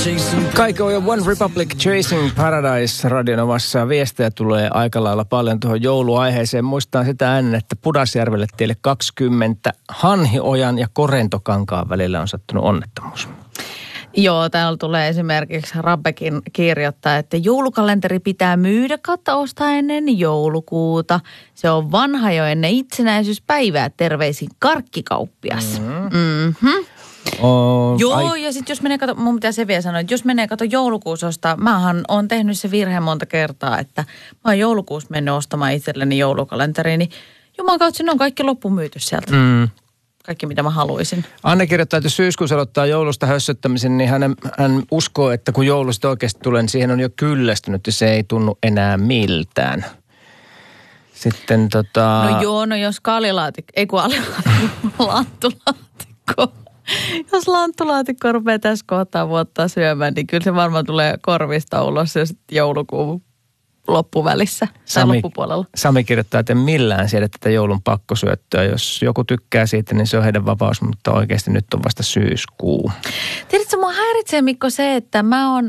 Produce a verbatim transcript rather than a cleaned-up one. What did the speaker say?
Kaikki on jo One Republic Chasing Paradise radion omassa. Viestejä tulee aika lailla paljon tuohon jouluaiheeseen. Muistan sitä ennen, että Pudasjärvelle tielle kaksikymmentä Hanhiojan ja Korentokankaan välillä on sattunut onnettomuus. Joo, täällä tulee esimerkiksi Rabbekin kirjoittaa, että joulukalenteri pitää myydä kautta ostaa ennen joulukuuta. Se on vanha jo ennen itsenäisyyspäivää. Terveisin karkkikauppias. Mm-hmm. Mm-hmm. Oh, Joo, ai... ja sitten jos menee, kato, mun pitää se vielä sanoa, että jos menee, kato joulukuussa ostaa, mähän on tehnyt se virhe monta kertaa, että mä oon joulukuussa mennyt ostamaan itselleni joulukalenteriin, niin juman kautta sinne on kaikki loppumyyty sieltä. Mm. Kaikki, mitä mä haluaisin. Anne kirjoittaa, että syyskuussa aloittaa joulusta hössöttämisen, niin hän, hän uskoo, että kun joulusta oikeasti tulee, niin siihen on jo kyllästynyt ja se ei tunnu enää miltään. Sitten tota... No joo, no jos kalilaatikko, ei kun alilaatikko, lanttulaatikko. Jos lanttulaatikko rupeaa tässä kohtaa vuottaa syömään, niin kyllä se varmaan tulee korvista ulos ja sitten joulukuun loppuvälissä tai Sami, loppupuolella. Sami kirjoittaa, että en millään siedä tätä joulun pakkosyöttöä. Jos joku tykkää siitä, niin se on heidän vapaus, mutta oikeasti nyt on vasta syyskuu. Tiedätkö, mua häiritsee Mikko se, että mä oon